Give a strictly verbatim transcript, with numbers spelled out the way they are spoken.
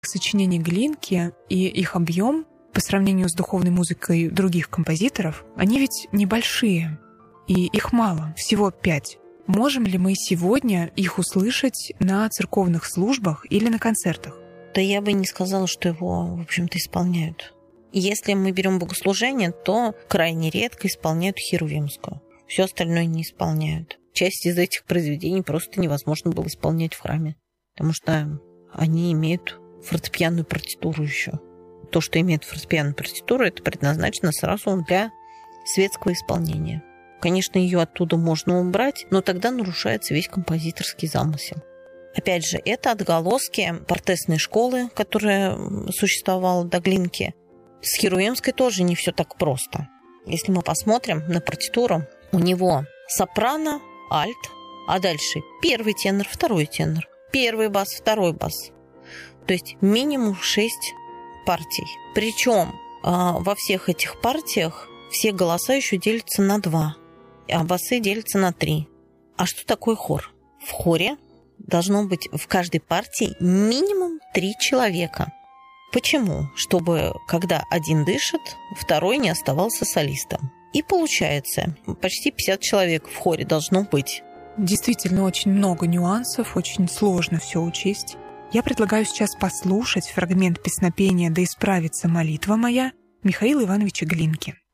Сочинения Глинки и их объем по сравнению с духовной музыкой других композиторов, они ведь небольшие, и их мало, всего пять. Можем ли мы сегодня их услышать на церковных службах или на концертах? Да я бы не сказала, что его, в общем-то, исполняют. Если мы берем богослужение, то крайне редко исполняют Херувимскую. Все остальное не исполняют. Часть из этих произведений просто невозможно было исполнять в храме, потому что они имеют фортепианную партитуру еще. То, что имеет фортепианную партитуру, это предназначено сразу для светского исполнения. Конечно, ее оттуда можно убрать, но тогда нарушается весь композиторский замысел. Опять же, это отголоски портесной школы, которая существовала до Глинки. С Херувимской тоже не все так просто. Если мы посмотрим на партитуру, у него сопрано, альт, а дальше первый тенор, второй тенор, первый бас, второй бас. То есть минимум шесть партий. Причем во всех этих партиях все голоса еще делятся на два, а басы делятся на три. А что такое хор? В хоре должно быть в каждой партии минимум три человека. Почему? Чтобы, когда один дышит, второй не оставался солистом. И получается, почти пятьдесят человек в хоре должно быть. Действительно, очень много нюансов, очень сложно все учесть. Я предлагаю сейчас послушать фрагмент песнопения «Да исправится молитва моя» Михаила Ивановича Глинки.